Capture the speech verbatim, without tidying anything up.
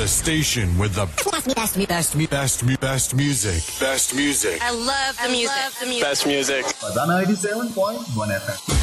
The station with the best, me, best, me, best, me, best, me, best music. Best music. I love the music. Love the music. Best music. Fazan ninety-seven point one F M.